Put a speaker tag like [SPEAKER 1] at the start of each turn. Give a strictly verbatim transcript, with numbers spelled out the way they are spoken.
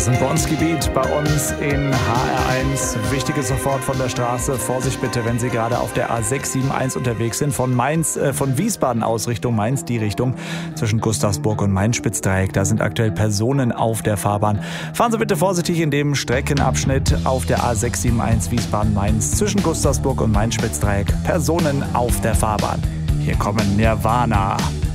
[SPEAKER 1] Das ist ein Bronzegebiet bei uns in H R eins. Wichtiges sofort von der Straße. Vorsicht bitte, wenn Sie gerade auf der A sechs sieben eins unterwegs sind. Von Mainz, äh, von Wiesbaden aus Richtung Mainz, die Richtung zwischen Gustavsburg und Main-Spitzdreieck. Da sind aktuell Personen auf der Fahrbahn. Fahren Sie bitte vorsichtig in dem Streckenabschnitt auf der A sechs sieben eins Wiesbaden-Mainz zwischen Gustavsburg und Main-Spitzdreieck. Personen auf der Fahrbahn. Hier kommen Nirvana.